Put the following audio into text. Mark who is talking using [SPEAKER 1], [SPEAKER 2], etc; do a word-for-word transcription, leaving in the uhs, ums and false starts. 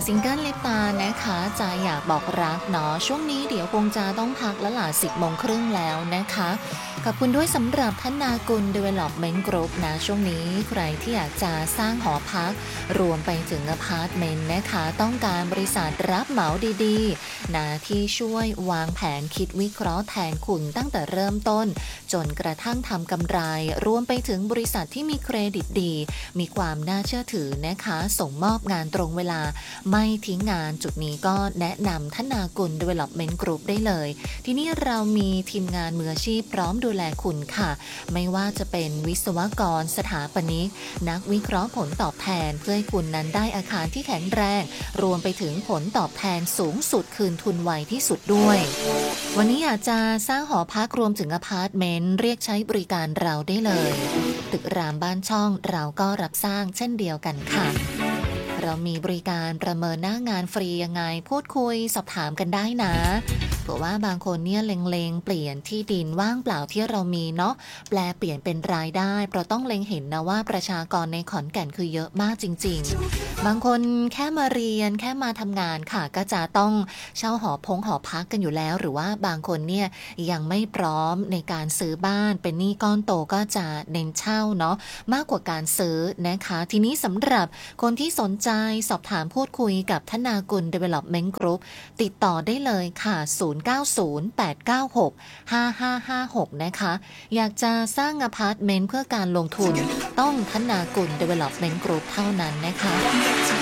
[SPEAKER 1] ซิงเกิลลิปตานะคะจะอยากบอกรักเนาะช่วงนี้เดี๋ยวคงจะต้องพักแล้วล่ะสิบโมงครึ่งแล้วนะคะขอบคุณด้วยสำหรับธนากุล Development Group นะช่วงนี้ใครที่อยากจะสร้างหอพักรวมไปถึงอพาร์ตเมนต์นะคะต้องการบริษัทรับเหมาดีๆนะที่ช่วยวางแผนคิดวิเคราะห์แทนคุณตั้งแต่เริ่มต้นจนกระทั่งทำกำไรรวมไปถึงบริษัทที่มีเครดิตดีมีความน่าเชื่อถือนะคะส่งมอบงานตรงเวลาไม่ทิ้งงานจุดนี้ก็แนะนำธนากุล Development Group ได้เลยที่นี่เรามีทีมงานมืออาชีพพร้อมดูแลคุณค่ะไม่ว่าจะเป็นวิศวกรสถาปนิกนักวิเคราะห์ผลตอบแทนเพื่อให้คุณนั้นได้อาคารที่แข็งแรงรวมไปถึงผลตอบแทนสูงสุดคืนทุนไวที่สุดด้วยวันนี้อยากจะสร้างหอพักรวมถึงอพาร์ตเมนต์เรียกใช้บริการเราได้เลยตึกรามบ้านช่องเราก็รับสร้างเช่นเดียวกันค่ะเรามีบริการประเมินหน้างานฟรียังไงพูดคุยสอบถามกันได้นะเผื่อว่าบางคนเนี่ยเล็งๆเปลี่ยนที่ดินว่างเปล่าที่เรามีเนาะแปลเปลี่ยนเป็นรายได้เพราะต้องเล็งเห็นนะว่าประชากรในขอนแก่นคือเยอะมากจริงๆบางคนแค่มาเรียนแค่มาทำงานค่ะก็จะต้องเช่าหอพงหอพักกันอยู่แล้วหรือว่าบางคนเนี่ยยังไม่พร้อมในการซื้อบ้านเป็นหนี้ก้อนโตก็จะเน้นเช่าเนาะมากกว่าการซื้อนะคะทีนี้สำหรับคนที่สนใจสอบถามพูดคุยกับธนากุล Development Group ติดต่อได้เลยค่ะศูนย์ เก้า ศูนย์ แปด เก้า หก ห้า ห้า ห้า หกนะคะอยากจะสร้างอพาร์ตเมนต์เพื่อการลงทุนต้องธนากุล Development Group เท่านั้นนะคะ